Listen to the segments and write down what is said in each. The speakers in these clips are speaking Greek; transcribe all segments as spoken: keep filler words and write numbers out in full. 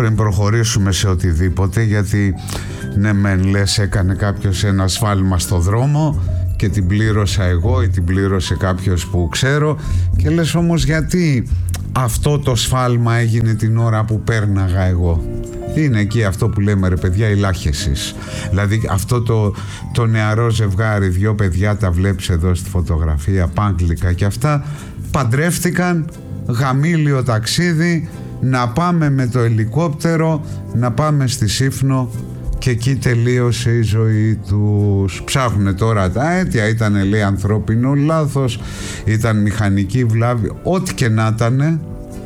πριν προχωρήσουμε σε οτιδήποτε, γιατί ναι μεν λες έκανε κάποιος ένα σφάλμα στο δρόμο και την πλήρωσα εγώ ή την πλήρωσε κάποιος που ξέρω, και λες όμως γιατί αυτό το σφάλμα έγινε την ώρα που πέρναγα εγώ. Είναι εκεί αυτό που λέμε, ρε παιδιά, η λάχεσης. Δηλαδή αυτό το, το νεαρό ζευγάρι, δυο παιδιά, τα βλέπεις εδώ στη φωτογραφία, πάγκλικα και αυτά, παντρεύτηκαν, γαμήλιο ταξίδι, να πάμε με το ελικόπτερο, να πάμε στη Σύφνο, και εκεί τελείωσε η ζωή τους. Ψάχνουν τώρα τα αίτια, ήταν λέει ανθρώπινο λάθος, ήταν μηχανική βλάβη, ό,τι και να ήταν,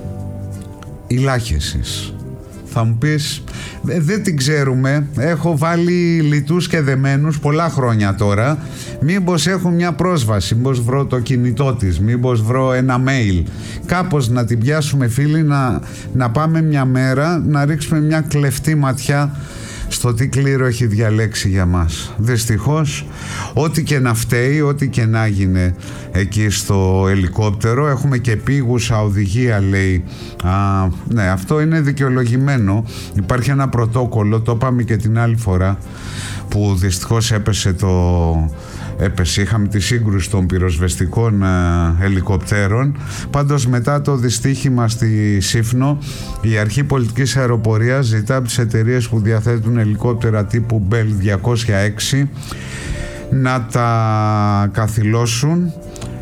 η λάχεσης. Θα μου πεις, δεν την ξέρουμε, έχω βάλει λιτούς και δεμένους πολλά χρόνια τώρα, μήπως έχω μια πρόσβαση, μήπως βρω το κινητό της, μήπως βρω ένα mail, κάπως να την πιάσουμε φίλοι, να, να πάμε μια μέρα να ρίξουμε μια κλεφτή ματιά στο τι κλήρο έχει διαλέξει για μας. Δυστυχώς, ό,τι και να φταίει, ό,τι και να γίνει εκεί στο ελικόπτερο, έχουμε και επίγουσα οδηγία, λέει. Α, ναι, αυτό είναι δικαιολογημένο. Υπάρχει ένα πρωτόκολλο, το είπαμε και την άλλη φορά, που δυστυχώς έπεσε το... έπεσε, είχαμε τη σύγκρουση των πυροσβεστικών ε, ελικοπτέρων. Πάντως μετά το δυστύχημα στη Σύφνο, η αρχή πολιτικής αεροπορίας ζητά από τις εταιρείες που διαθέτουν ελικόπτερα τύπου Bell διακόσια έξι να τα καθυλώσουν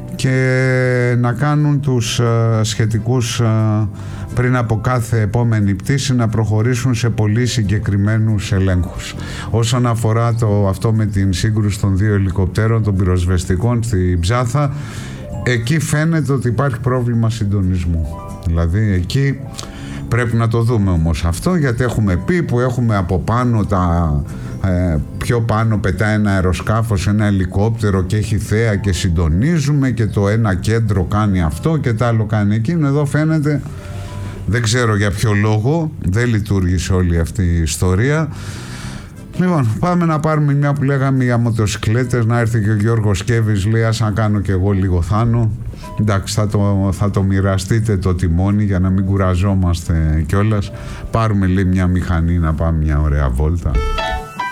και να κάνουν τους ε, σχετικούς ε, πριν από κάθε επόμενη πτήση να προχωρήσουν σε πολύ συγκεκριμένους ελέγχους. Όσον αφορά το, αυτό με την σύγκρουση των δύο ελικοπτέρων των πυροσβεστικών στην Ψάθα, εκεί φαίνεται ότι υπάρχει πρόβλημα συντονισμού. Δηλαδή εκεί πρέπει να το δούμε όμως αυτό, γιατί έχουμε πει που έχουμε από πάνω τα... Ε, πιο πάνω πετάει ένα αεροσκάφος, ένα ελικόπτερο και έχει θέα και συντονίζουμε και το ένα κέντρο κάνει αυτό και το άλλο κάνει εκείνο. Εδώ φαίνεται, δεν ξέρω για ποιο λόγο, δεν λειτουργήσε όλη αυτή η ιστορία. Λοιπόν, πάμε να πάρουμε μια που λέγαμε για μοτοσυκλέτες, να έρθει και ο Γιώργος Σκέβης, λέει ας να κάνω και εγώ λίγο θάνο. Εντάξει, θα το, θα το μοιραστείτε το τιμόνι για να μην κουραζόμαστε κιόλας. Πάρουμε λέει μια μηχανή να πάμε μια ωραία βόλτα.